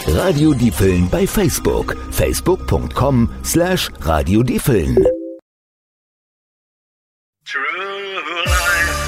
Radio Diepeln bei Facebook. facebook.com/Radio Diepeln. True life.